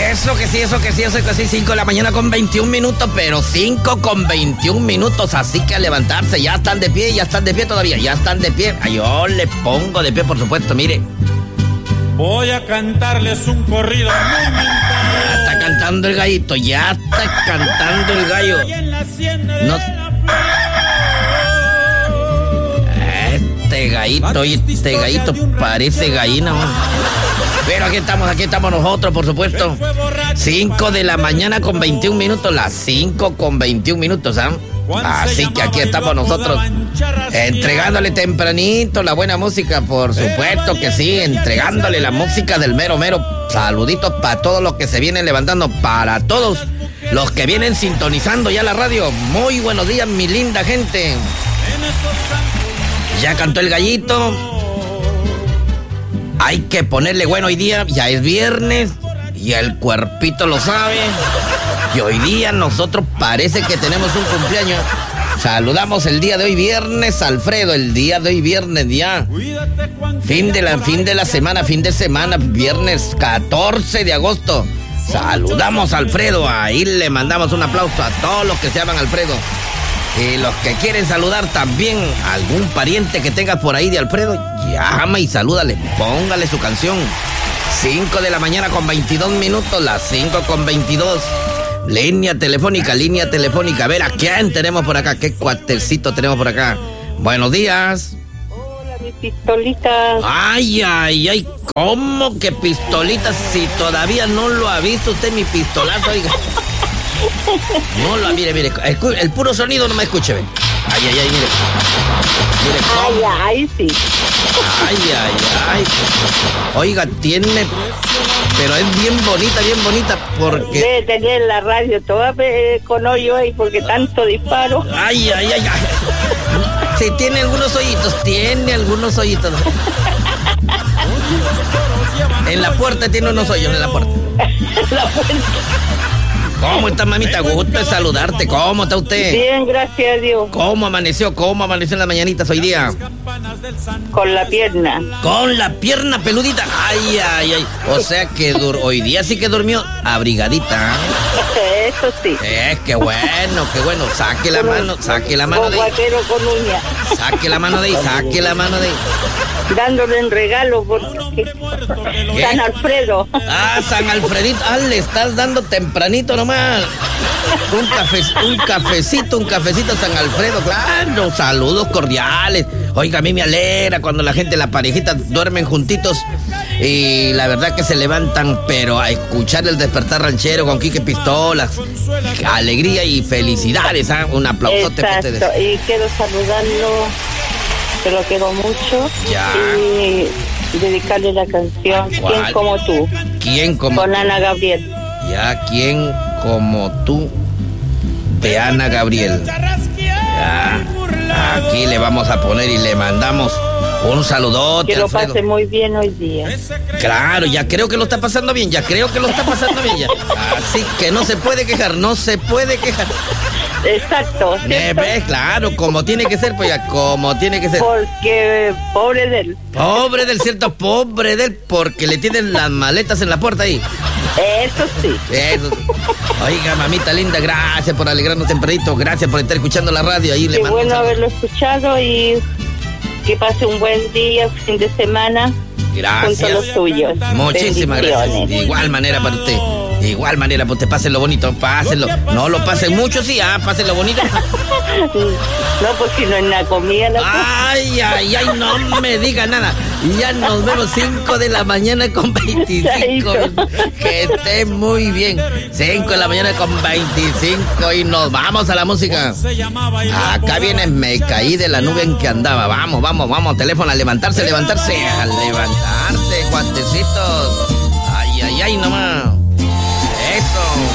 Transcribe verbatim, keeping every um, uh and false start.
Eso que sí, eso que sí, eso que sí, cinco de la mañana con veintiún minutos, pero cinco con veintiún minutos, así que a levantarse, ya están de pie, ya están de pie todavía, ya están de pie. Ay, yo le pongo de pie, por supuesto, mire. Voy a cantarles un corrido muy mental. Ya está cantando el gallito, ya está cantando el gallo. No. Este gallito, este gallito parece gallina, man. Pero aquí estamos, aquí estamos nosotros, por supuesto. cinco de la mañana con veintiún minutos, las cinco con veintiún minutos, ¿ah? Así que aquí estamos nosotros, entregándole tempranito la buena música, por supuesto que sí, entregándole la música del mero mero. Saluditos para todos los que se vienen levantando, para todos los que vienen sintonizando ya la radio. Muy buenos días, mi linda gente. Ya cantó el gallito. Hay que ponerle bueno hoy día, ya es viernes y el cuerpito lo sabe. Y hoy día nosotros parece que tenemos un cumpleaños. Saludamos el día de hoy viernes, Alfredo, el día de hoy viernes ya. Fin de la, fin de la semana, fin de semana, viernes catorce de agosto. Saludamos a Alfredo, ahí le mandamos un aplauso a todos los que se llaman Alfredo. Y los que quieren saludar también a algún pariente que tengas por ahí de Alfredo, llama y salúdale, póngale su canción. cinco de la mañana con veintidós minutos, las cinco con veintidós. Línea telefónica, línea telefónica. A ver, ¿a quién tenemos por acá? ¿Qué cuatecito tenemos por acá? Buenos días. Hola, mi pistolita. Ay, ay, ay, ¿cómo que pistolita? Si todavía no lo ha visto usted mi pistolazo, oiga. No lo, mire, mire, el, el puro sonido no me escuche, ve. Ay, ay, ay, mire. Mire cómo. Ay, ay, sí. Ay, ay, ay. Oiga, tiene, pero es bien bonita, bien bonita, porque... Debe tener la radio toda eh, con hoyo ahí, porque tanto disparo. Ay, ay, ay, ay. Sí, tiene algunos hoyitos, tiene algunos hoyitos. En la puerta tiene unos hoyos, en la puerta. La puerta. ¿Cómo está, mamita? Gusto de saludarte. ¿Cómo está usted? Bien, gracias a Dios. ¿Cómo amaneció? ¿Cómo amaneció en las mañanitas hoy día? Con la pierna. Con la pierna peludita. Ay, ay, ay. O sea que dur- hoy día sí que durmió abrigadita. Eso sí. Eh, qué bueno, qué bueno. Saque la mano, saque la mano de ahí. Guatero con uña. Saque la mano de ahí, saque la mano de ahí. Dándole en regalo porque ¿Qué? San Alfredo. Ah, San Alfredito. Ah, le estás dando tempranito nomás. Un café, un cafecito, un cafecito a San Alfredo, claro. Saludos cordiales. Oiga, a mí me alegra cuando la gente, la parejita duermen juntitos y la verdad que se levantan, pero a escuchar el despertar ranchero con Quique Pistolas. Alegría y felicidades, ¿eh? Un aplausote para ustedes. Exacto, y quiero saludarlo, que lo quiero mucho. Ya. Y dedicarle la canción ¿Cuál? ¿Quién como tú? ¿Quién como Con Ana Gabriel. Ya, ¿quién como tú? De Ana Gabriel. Ya, aquí le vamos a poner y le mandamos un saludote, Que lo Alfredo. pase muy bien hoy día. Claro, ya creo que lo está pasando bien, ya creo que lo está pasando bien ya. Así que no se puede quejar, no se puede quejar. Exacto. ¿Me ¿cierto? ves? Claro, como tiene que ser, pues ya, como tiene que ser. Porque pobre de él. Pobre del cierto, pobre del, porque le tienen las maletas en la puerta ahí. Eso sí. Eso. Oiga, mamita linda, gracias por alegrarnos tempranito, gracias por estar escuchando la radio. Ahí le Qué mando un bueno saludo. haberlo escuchado y que pase un buen día, fin de semana. Gracias. Junto a los tuyos. Muchísimas gracias. Bendiciones. De igual manera para usted. De igual manera, pues te pasen lo bonito, pásenlo. No lo pasen mucho, sí, ah, pásenlo bonito. No, pues si no es una comida. La Ay, ay, ay, no me diga nada. Ya nos vemos cinco de la mañana con veinticinco. Que esté muy bien. cinco de la mañana con veinticinco y nos vamos a la música. Acá viene, me caí de la nube en que andaba. Vamos, vamos, vamos, teléfono, a levantarse, levantarse, a levantarse, guantecitos. Ay, ay, ay, nomás. Eso.